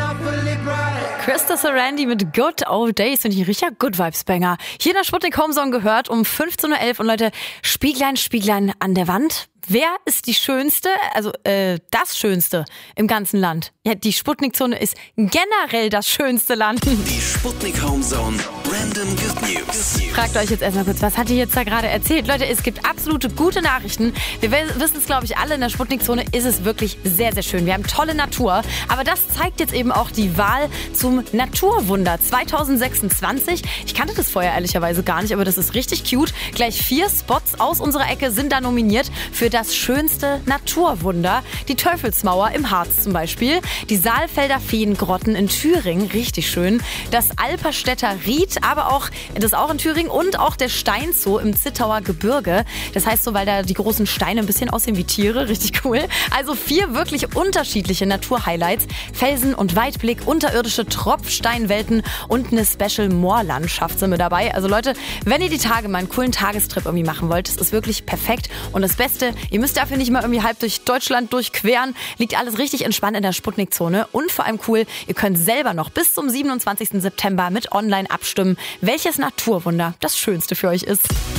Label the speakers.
Speaker 1: Christopher Randy mit Good Old Days, finde ich ein richtiger Good Vibes Banger. Hier in der Sputnik Homezone gehört um 15.11 Uhr und Leute, Spieglein, Spieglein an der Wand. Wer ist die schönste, das Schönste im ganzen Land? Ja, die Sputnik-Zone ist generell das schönste Land.
Speaker 2: Die Sputnik Homezone Random Good News.
Speaker 1: Fragt euch jetzt erstmal kurz, was hat die jetzt da gerade erzählt? Leute, es gibt absolute gute Nachrichten. Wir wissen es, glaube ich, alle, in der Sputnik-Zone ist es wirklich sehr, sehr schön. Wir haben tolle Natur, aber das zeigt jetzt eben auch die Wahl zum Naturwunder 2026. Ich kannte das vorher ehrlicherweise gar nicht, aber das ist richtig cute. Gleich 4 Spots aus unserer Ecke sind da nominiert für das schönste Naturwunder. Die Teufelsmauer im Harz zum Beispiel, die Saalfelder Feengrotten in Thüringen, richtig schön, das Alperstädter Ried, aber auch, das ist auch in Thüringen, und auch der Steinzoo im Zittauer Gebirge. Das heißt so, weil da die großen Steine ein bisschen aussehen wie Tiere, richtig cool. Also 4 wirklich unterschiedliche Naturhighlights, Felsen und Weitblick, unterirdische Tropfsteinwelten und eine Special-Moor-Landschaft sind mit dabei. Also Leute, wenn ihr die Tage mal einen coolen Tagestrip irgendwie machen wollt, das ist wirklich perfekt. Und das Beste, ihr müsst dafür nicht mal irgendwie halb durch Deutschland durchqueren. Liegt alles richtig entspannt in der Sputnik-Zone. Und vor allem cool, ihr könnt selber noch bis zum 27. September mit online abstimmen, welches Naturwunder das schönste für euch ist.